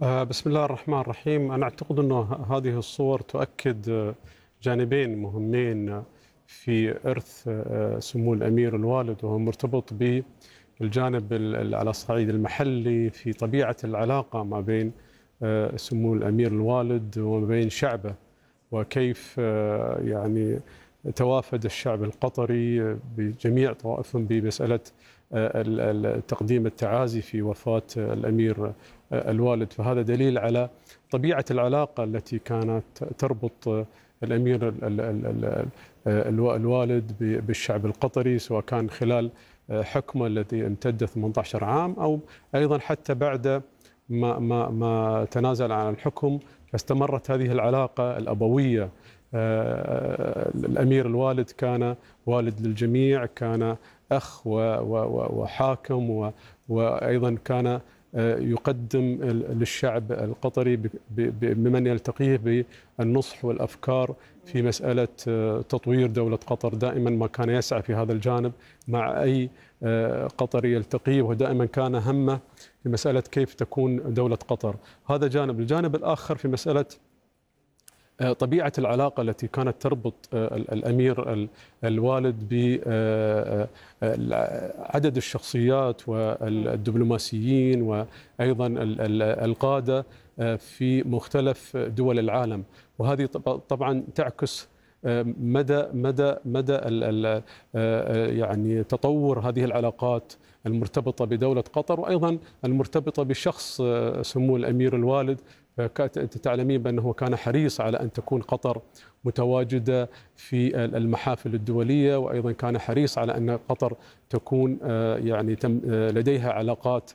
بسم الله الرحمن الرحيم. أنا أعتقد أن هذه الصور تؤكد جانبين مهمين في إرث سمو الأمير الوالد، وهو مرتبط بالجانب على الصعيد المحلي في طبيعة العلاقة ما بين سمو الأمير الوالد وما بين شعبه، وكيف يعني توافد الشعب القطري بجميع طوائفهم بمسألة تقديم التعازي في وفاة الأمير الوالد. فهذا دليل على طبيعة العلاقة التي كانت تربط الأمير الوالد بالشعب القطري، سواء كان خلال حكمه الذي امتد 18 عام أو أيضا حتى بعد ما تنازل عن الحكم، فاستمرت هذه العلاقة الأبوية. الأمير الوالد كان والد للجميع، كان أخ وحاكم، وأيضا كان يقدم للشعب القطري بمن يلتقيه بالنصح والأفكار في مسألة تطوير دولة قطر. دائما ما كان يسعى في هذا الجانب مع أي قطري يلتقيه، ودائما كان همه في مسألة كيف تكون دولة قطر. هذا جانب. الجانب الآخر في مسألة طبيعة العلاقة التي كانت تربط الأمير الوالد بعدد الشخصيات والدبلوماسيين وأيضا القادة في مختلف دول العالم، وهذه طبعا تعكس مدى يعني تطور هذه العلاقات المرتبطة بدولة قطر، وأيضا المرتبطة بشخص سمو الأمير الوالد. أنت تعلمين بأنه كان حريص على أن تكون قطر متواجدة في المحافل الدولية، وأيضا كان حريص على أن قطر تكون يعني لديها علاقات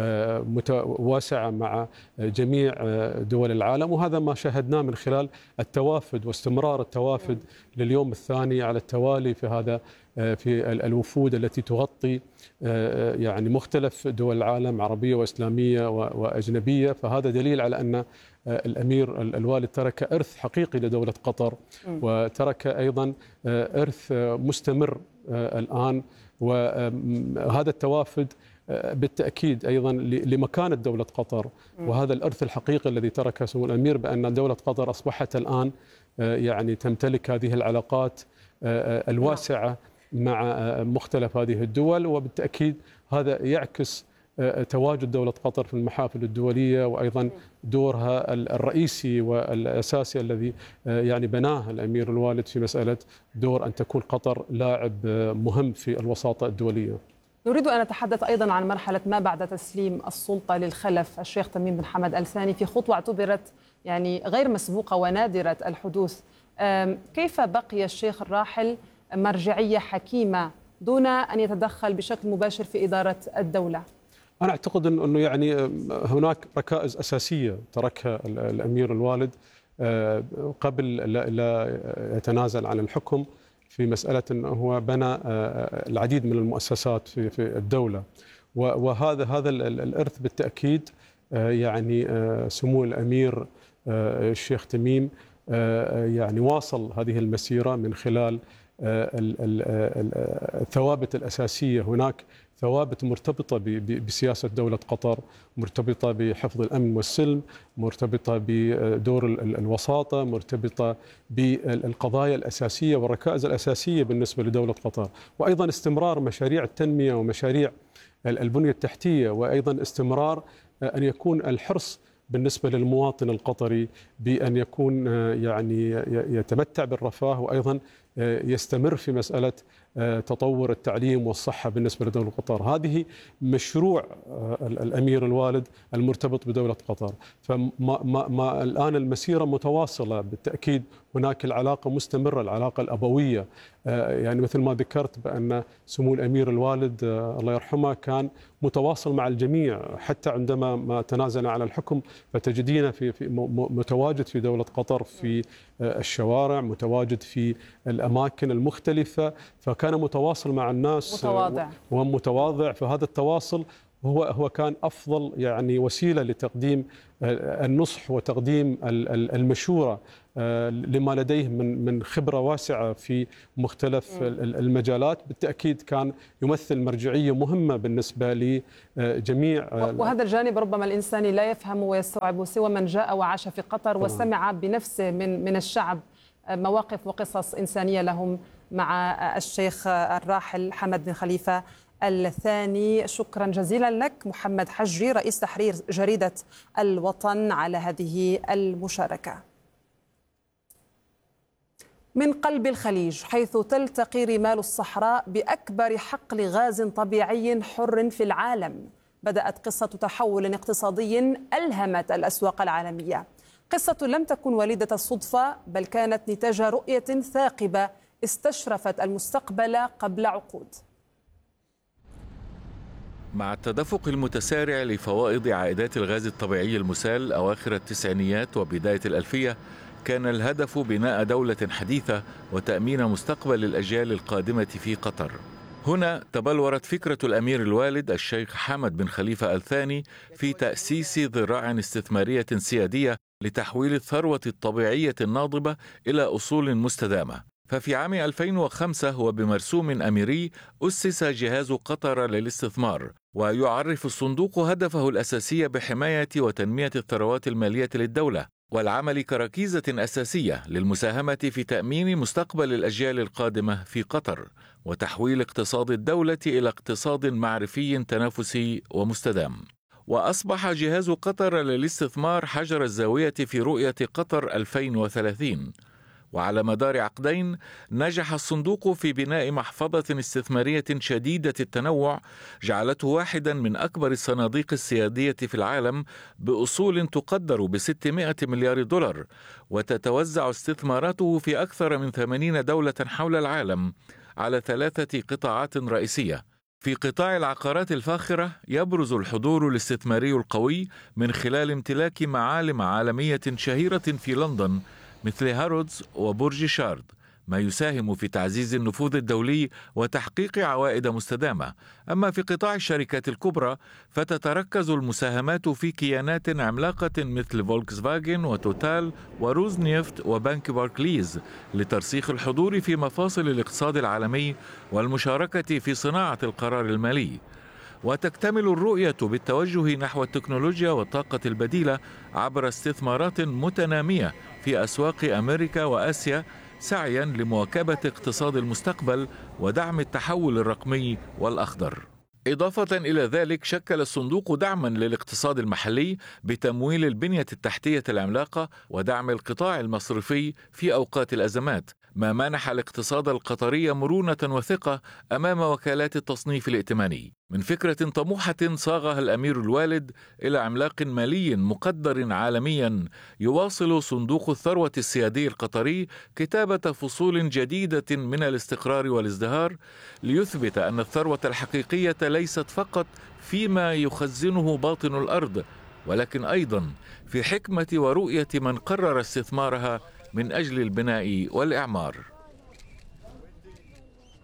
واسعة مع جميع دول العالم. وهذا ما شاهدناه من خلال التوافد واستمرار التوافد لليوم الثاني على التوالي في الوفود التي تغطي يعني مختلف دول العالم، عربية وإسلامية وأجنبية. فهذا دليل على أن الأمير الوالد ترك إرث حقيقي لدولة قطر، وترك أيضا إرث مستمر الآن. وهذا التوافد بالتأكيد أيضا لمكانة دولة قطر، وهذا الإرث الحقيقي الذي تركه سمو الأمير، بأن دولة قطر أصبحت الآن يعني تمتلك هذه العلاقات الواسعة مع مختلف هذه الدول. وبالتأكيد هذا يعكس تواجد دولة قطر في المحافل الدولية، وأيضا دورها الرئيسي والأساسي الذي يعني بناه الأمير الوالد في مسألة دور أن تكون قطر لاعب مهم في الوساطة الدولية. نريد أن نتحدث أيضا عن مرحلة ما بعد تسليم السلطة للخلف الشيخ تميم بن حمد آل ثاني في خطوة اعتبرت يعني غير مسبوقة ونادرة الحدوث. كيف بقي الشيخ الراحل مرجعية حكيمة دون أن يتدخل بشكل مباشر في إدارة الدولة؟ أنا أعتقد أنه يعني هناك ركائز أساسية تركها الأمير الوالد قبل لا يتنازل عن الحكم، في مسألة أنه هو بنى العديد من المؤسسات في الدولة. وهذا الإرث بالتأكيد يعني سمو الأمير الشيخ تميم يعني واصل هذه المسيرة من خلال الثوابت الأساسية. هناك ثوابت مرتبطة بسياسة دولة قطر، مرتبطة بحفظ الأمن والسلم، مرتبطة بدور الوساطة، مرتبطة بالقضايا الأساسية والركائز الأساسية بالنسبة لدولة قطر، وأيضا استمرار مشاريع التنمية ومشاريع البنية التحتية، وأيضا استمرار أن يكون الحرص بالنسبة للمواطن القطري بأن يكون يعني يتمتع بالرفاه، وأيضا يستمر في مسألة تطور التعليم والصحة بالنسبة لدولة قطر. هذه مشروع الأمير الوالد المرتبط بدولة قطر. فما الآن المسيرة متواصلة بالتأكيد. هناك العلاقة مستمرة، العلاقة الأبوية، يعني مثل ما ذكرت بأن سمو الأمير الوالد الله يرحمه كان متواصل مع الجميع، حتى عندما ما تنازل عن الحكم فتجدين في متواجد في دولة قطر في الشوارع، متواجد في الأماكن المختلفة، فكان متواصل مع الناس، متواضع ومتواضع. فهذا التواصل هو كان أفضل يعني وسيلة لتقديم النصح وتقديم المشورة لما لديه من خبرة واسعة في مختلف المجالات. بالتأكيد كان يمثل مرجعية مهمة بالنسبة لجميع. وهذا الجانب ربما الإنساني لا يفهم ويستوعب سوى من جاء وعاش في قطر وسمع بنفسه من الشعب مواقف وقصص إنسانية لهم مع الشيخ الراحل حمد بن خليفة الثاني. شكرا جزيلا لك محمد حجري رئيس تحرير جريدة الوطن على هذه المشاركة. من قلب الخليج حيث تلتقي رمال الصحراء بأكبر حقل غاز طبيعي حر في العالم، بدأت قصة تحول اقتصادي ألهمت الأسواق العالمية. قصة لم تكن وليدة الصدفة، بل كانت نتاج رؤية ثاقبة استشرفت المستقبل قبل عقود. مع التدفق المتسارع لفوائض عائدات الغاز الطبيعي المسال أواخر التسعينيات وبداية الألفية، كان الهدف بناء دولة حديثة وتأمين مستقبل الأجيال القادمة في قطر. هنا تبلورت فكرة الأمير الوالد الشيخ حمد بن خليفة الثاني في تأسيس ذراع استثمارية سيادية لتحويل الثروة الطبيعية الناضبة إلى أصول مستدامة. ففي عام 2005 وبمرسوم أميري أسس جهاز قطر للاستثمار، ويعرف الصندوق هدفه الأساسي بحماية وتنمية الثروات المالية للدولة والعمل كركيزة أساسية للمساهمة في تأمين مستقبل الأجيال القادمة في قطر وتحويل اقتصاد الدولة إلى اقتصاد معرفي تنافسي ومستدام. وأصبح جهاز قطر للاستثمار حجر الزاوية في رؤية قطر 2030. وعلى مدار عقدين نجح الصندوق في بناء محفظة استثمارية شديدة التنوع جعلته واحدا من أكبر الصناديق السيادية في العالم بأصول تقدر ب$600 مليار، وتتوزع استثماراته في أكثر من 80 دولة حول العالم على 3 قطاعات رئيسية. في قطاع العقارات الفاخرة يبرز الحضور الاستثماري القوي من خلال امتلاك معالم عالمية شهيرة في لندن مثل هارودز وبرج شارد، ما يساهم في تعزيز النفوذ الدولي وتحقيق عوائد مستدامة. أما في قطاع الشركات الكبرى فتتركز المساهمات في كيانات عملاقة مثل فولكس فاجن وتوتال وروز نيفت وبنك باركليز لترسيخ الحضور في مفاصل الاقتصاد العالمي والمشاركة في صناعة القرار المالي. وتكتمل الرؤية بالتوجه نحو التكنولوجيا والطاقة البديلة عبر استثمارات متنامية في أسواق أمريكا وآسيا، سعيا لمواكبة اقتصاد المستقبل ودعم التحول الرقمي والأخضر. إضافة إلى ذلك شكل الصندوق دعما للاقتصاد المحلي بتمويل البنية التحتية العملاقة ودعم القطاع المصرفي في أوقات الأزمات، ما منح الاقتصاد القطري مرونة وثقة أمام وكالات التصنيف الائتماني. من فكرة طموحة صاغها الأمير الوالد إلى عملاق مالي مقدر عالميا، يواصل صندوق الثروة السيادي القطري كتابة فصول جديدة من الاستقرار والازدهار ليثبت أن الثروة الحقيقية ليست فقط فيما يخزنه باطن الأرض، ولكن أيضا في حكمة ورؤية من قرر استثمارها من أجل البناء والإعمار.